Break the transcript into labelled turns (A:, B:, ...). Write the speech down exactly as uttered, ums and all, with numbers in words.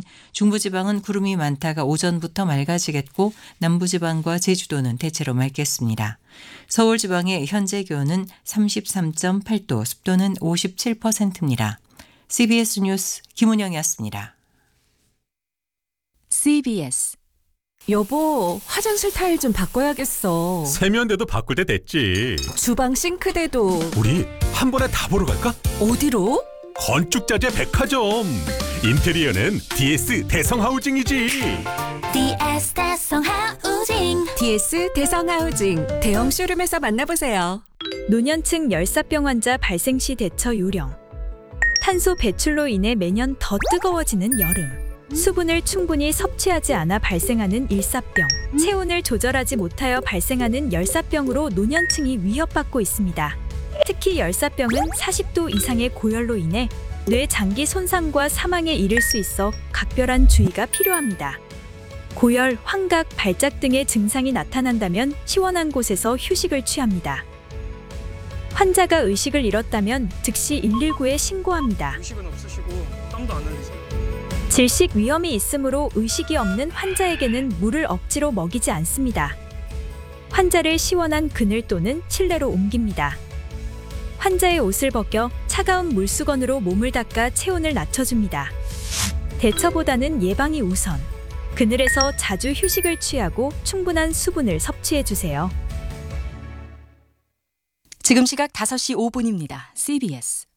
A: 대신 중부지방은 구름이 많다가 오전부터 맑아지겠고 남부지방과 제주도는 대체로 맑겠습니다. 서울지방의 현재 기온은 삼십삼 점 팔 도, 습도는 오십칠 퍼센트입니다. 씨비에스 뉴스 김은영이었습니다.
B: 씨비에스.
C: 여보, 화장실 타일 좀 바꿔야겠어.
D: 세면대도 바꿀 때 됐지.
C: 주방 싱크대도.
D: 우리 한 번에 다 보러 갈까?
C: 어디로?
D: 건축자재 백화점. 인테리어는 디에스 대성하우징이지.
E: 디에스 대성하우징.
C: 디에스 대성하우징. 대형 쇼룸에서 만나보세요.
B: 노년층 열사병 환자 발생 시 대처 요령. 탄소 배출로 인해 매년 더 뜨거워지는 여름. 수분을 충분히 섭취하지 않아 발생하는 일사병, 체온을 조절하지 못하여 발생하는 열사병으로 노년층이 위협받고 있습니다. 특히 열사병은 사십 도 이상의 고열로 인해 뇌 장기 손상과 사망에 이를 수 있어 각별한 주의가 필요합니다. 고열, 환각, 발작 등의 증상이 나타난다면 시원한 곳에서 휴식을 취합니다. 환자가 의식을 잃었다면 즉시 일일구에 신고합니다.
F: 의식은 없으시고 땀도 안 흘리세요.
B: 질식 위험이 있으므로 의식이 없는 환자에게는 물을 억지로 먹이지 않습니다. 환자를 시원한 그늘 또는 실내로 옮깁니다. 환자의 옷을 벗겨 차가운 물수건으로 몸을 닦아 체온을 낮춰줍니다. 대처보다는 예방이 우선. 그늘에서 자주 휴식을 취하고 충분한 수분을 섭취해주세요.
G: 지금 시각 다섯 시 오 분입니다. 씨비에스